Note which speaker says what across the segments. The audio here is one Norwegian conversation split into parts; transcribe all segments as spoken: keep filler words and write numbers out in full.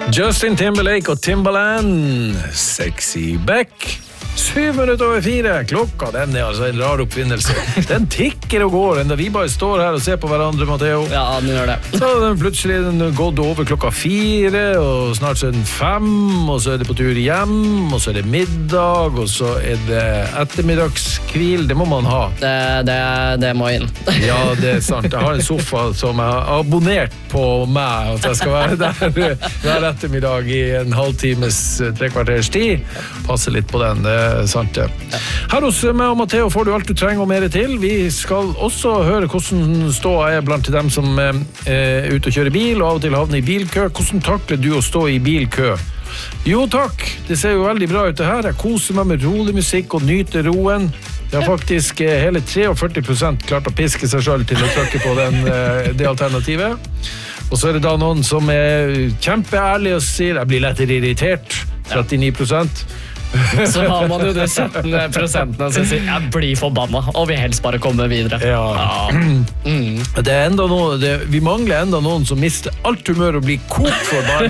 Speaker 1: Justin Timberlake og Timbaland, Sexy Back. Syv minutter over fire, klokka, den er altså en rar oppfinnelse. Den tikker og går, enda vi bare står her og ser på hverandre, Matteo.
Speaker 2: Ja, den gjør det.
Speaker 1: Så har den plutselig den gått over klokka fire, og snart så er den fem, og så er det på tur hjem, og så er det middag, og så er det ettermiddagskvil, det må man ha.
Speaker 2: Det, det, det må inn.
Speaker 1: Ja, det er sant. Jeg har en sofa som jeg har abonnert på meg, at jeg skal være der hver ettermiddag i en halvtimes, tre kvarters tid. Passe litt på den, det sant det. Her hos meg og Matteo får du alt du trenger og mer til. Vi skal også høre hvordan stå er blant dem som er ute og kjører bil og av og til havner i bilkø. Hvordan takler du å stå i bilkø? Jo takk, det ser jo veldig bra ut det her. Jeg koser meg med rolig musikk og nyter roen. Jeg har faktisk hele førti-tre prosent klart å piske seg selv til å trykke på den, det alternativet. Og så er det da noen som er kjempeærlig og sier jeg blir lettere irritert, trettini prosent.
Speaker 2: Så har man jo de sytten prosentene som sier jeg blir forbannet og vil helst bare komme videre.
Speaker 1: Ja, ja. Mm. Det er enda noe, det, vi mangler enda noen som mister alt humør og blir kokt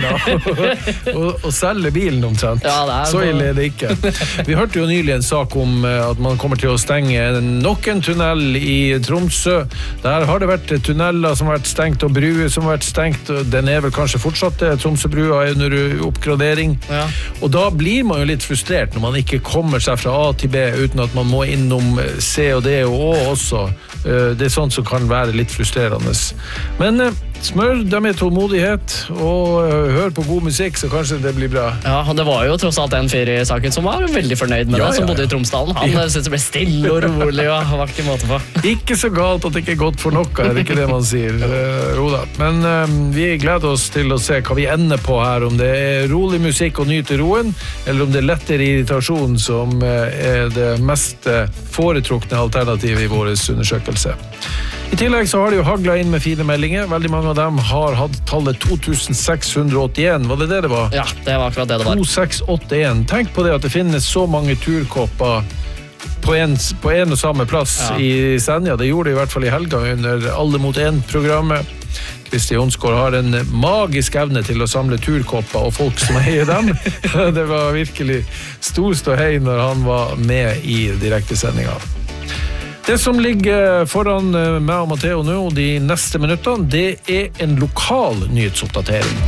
Speaker 1: forbannet og, og selger bilen omtrent. Ja, det er så ille er det ikke. Vi hørte jo nylig en sak om at man kommer til å stenge nok en tunnel i Tromsø. Der har det vært tunneler som har vært stengt og bruer som har vært stengt. Den er vel kanskje fortsatt Tromsøbrua under oppgradering. Ja. Og da blir man jo litt frustrert når man ikke kommer seg fra A til B uten at man må innom C og D og Å også. Det er sånt som kan være litt frustrerende. Men smør dem med tålmodighet og hør på god musikk, så kanskje det blir bra.
Speaker 2: Ja, og det var jo tross alt en fyr i saken som var veldig fornøyd med ja, det, som ja, bodde i Tromsdalen. Han ja. Synes det ble stille og rolig og var ikke måte på.
Speaker 1: Ikke så galt at det ikke er godt for noe, er det ikke det man sier. Uh, Men um, vi gleder oss til å se hva vi ender på her, om det er rolig musikk og nyte roen, eller om det er lettere irritasjon som uh, er det mest foretrukne alternativet i vår undersøkelse. I tillegg så har de jo haglet inn med fine meldinger. Veldig mange av dem har hatt tallet to tusen seks hundre åttien. Var det det det var?
Speaker 2: Ja, det var akkurat det det var.
Speaker 1: to tusen seks hundre åttien. Tenk på det at det finnes så mange turkåper på en, på en og samme plass ja. I Senja. Det gjorde det i hvert fall i helga under Alle mot en-programmet. Kristi Jonsgaard har en magisk evne til å samle turkåper og folk som eier dem. Det var virkelig stor ståhei når han var med i direktesendinga. Det som ligger foran meg og Matteo nå de neste minuttene, det er en lokal nyhetsoppdatering.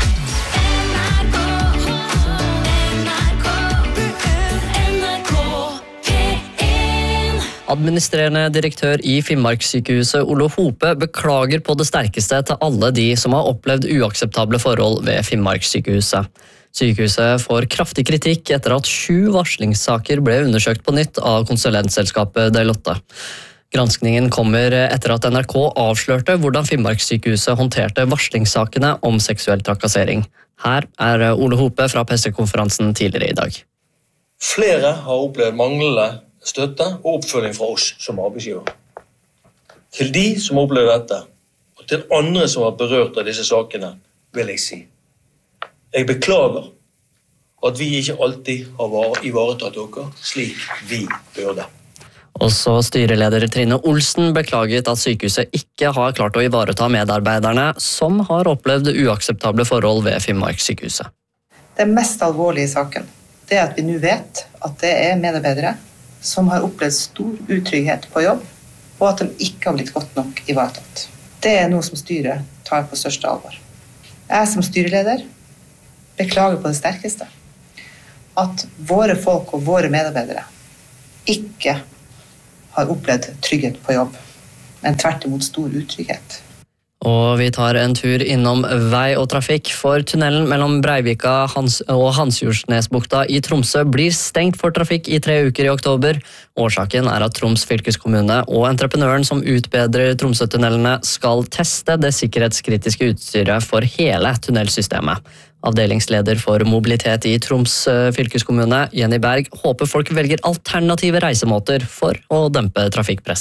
Speaker 2: Administrerende direktør i Finnmarkssykehuset, Ole Hope, beklager på det sterkeste til alle de som har opplevd uakseptable forhold ved Finnmarkssykehuset. Sykehuset får kraftig kritikk etter at sju varslingssaker ble undersøkt på nytt av konsulentselskapet Deloitte. Granskningen kommer etter at N R K avslørte hvordan Finnmarkssykehuset håndterte varslingssakene om seksuell trakassering. Her er Ole Hope fra pressekonferansen tidligere i dag.
Speaker 3: Flere har opplevd manglende støtte og oppfølging fra oss som arbeidsgiver. Til de som opplever dette, og til andre som har berørt av disse sakene, vil jeg si. Jeg beklager at vi ikke alltid har ivaretatt dere slik vi burde.
Speaker 2: Også styreleder Trine Olsen beklaget at sykehuset ikke har klart å ivareta medarbeiderne som har opplevd uakseptable forhold ved Finnmarkssykehuset.
Speaker 4: Det mest alvorlige i saken det er at vi nå vet at det er medarbeidere som har opplevd stor utrygghet på jobb, og at de ikke har blitt godt nok ivaretatt. Det er noe som styret tar på største alvor. Jeg som styreleder beklager på det sterkeste at våre folk og våre medarbeidere ikke har opplevd trygghet på jobb, men tvert imot stor utrygghet.
Speaker 2: Og vi tar en tur innom vei og trafikk, for tunnelen mellom Breivika Hans og Hansjordsnesbukta i Tromsø blir stengt for trafikk i tre uker i oktober. Årsaken er at Troms fylkeskommune og entreprenøren som utbedrer Tromsø-tunnelene skal teste det sikkerhetskritiske utstyret for hele tunnelsystemet. Avdelingsleder for mobilitet i Troms fylkeskommune, Jenny Berg, håper folk velger alternative reisemåter for å dempe trafikkpresset.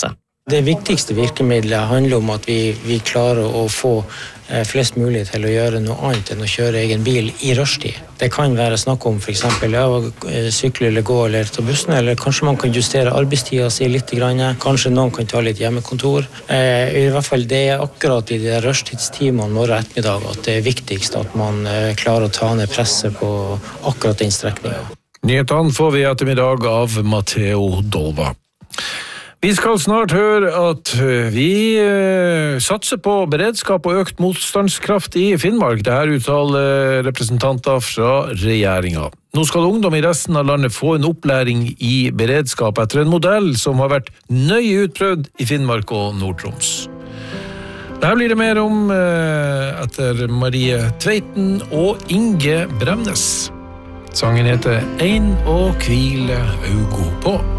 Speaker 5: Det viktigste virkemidlet handler om at vi, vi klarer å få flest mulig til å gjøre noe annet enn å kjøre egen bil i rushtid. Det kan være snakk om for eksempel ja, sykle eller gå eller ta bussen, eller kanskje man kan justere arbeidstida si litt grann. Kanskje noen kan ta litt hjemmekontor. Eh, I hvert fall det er akkurat i de rushtidstimer morgen ettermiddag at det er viktigst at man eh, klarer å ta ned presset på akkurat den strekningen.
Speaker 1: Nyhetene får vi ettermiddag av Matteo Dolva. Vi skal snart høre at vi eh, satser på beredskap og økt motstandskraft i Finnmark. Dette uttaler representanter fra regjeringen. Nå skal ungdom i resten av landet få en opplæring i beredskap etter en modell som har vært nøye utprøvd i Finnmark og Nord-Troms. Dette blir det mer om eh, etter Marie Tveiten og Inge Bremnes. Sangen heter «Ein og kvile augo på».